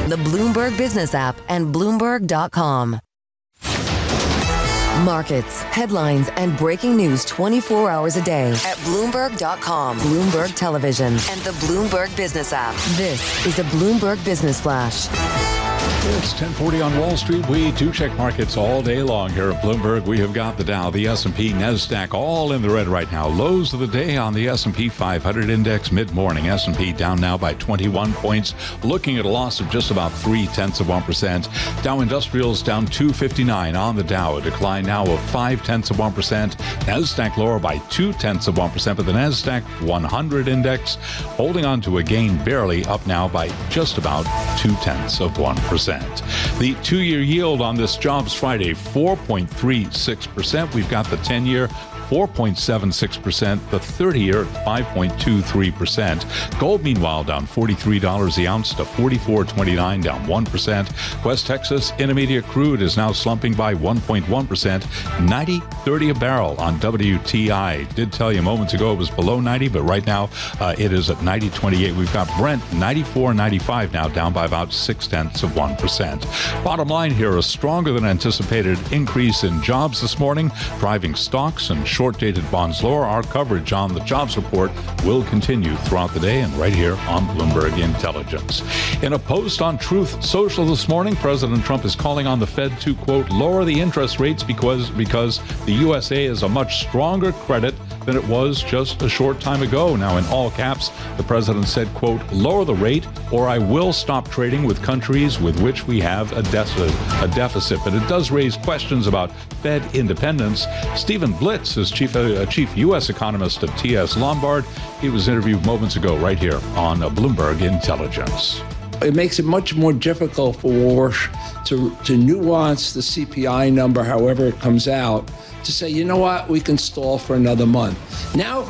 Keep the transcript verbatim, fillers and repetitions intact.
the Bloomberg Business app, and Bloomberg dot com. Markets, headlines, and breaking news twenty-four hours a day at Bloomberg dot com, Bloomberg Television, and the Bloomberg Business app. This is a Bloomberg Business Flash. It's ten forty on Wall Street. We do check markets all day long here at Bloomberg. We have got the Dow, the S and P, NASDAQ all in the red right now. Lows of the day on the S and P five hundred index mid-morning. S and P down now by twenty-one points, looking at a loss of just about three-tenths of one percent. Dow Industrials down two fifty-nine on the Dow, a decline now of five-tenths of one percent. NASDAQ lower by two-tenths of one percent, but the NASDAQ one hundred index holding on to a gain barely, up now by just about two-tenths of one percent. The two-year yield on this Jobs Friday, four point three six percent. We've got the ten-year, four point seven six percent, the thirty-year, five point two three percent. Gold, meanwhile, down forty-three dollars the ounce to forty-four twenty-nine, down one percent. West Texas Intermediate crude is now slumping by one point one percent, ninety thirty a barrel on W T I. Did tell you moments ago it was below ninety, but right now uh, it is at ninety twenty-eight. We've got Brent ninety-four ninety-five now, down by about six-tenths of one percent. Bottom line here, a stronger than anticipated increase in jobs this morning, driving stocks and short-dated bonds lower. Our coverage on the jobs report will continue throughout the day and right here on Bloomberg Intelligence. In a post on Truth Social this morning, President Trump is calling on the Fed to, quote, lower the interest rates because, because the U S A is a much stronger credit than it was just a short time ago. Now, in all caps, the president said, quote, lower the rate or I will stop trading with countries with which we have a deficit. A deficit. But it does raise questions about Fed independence. Stephen Blitz is chief, uh, chief U S economist of T S Lombard. He was interviewed moments ago right here on uh, Bloomberg Intelligence. It makes it much more difficult for Warsh to, to nuance the C P I number, however it comes out, to say, you know what, we can stall for another month. Now,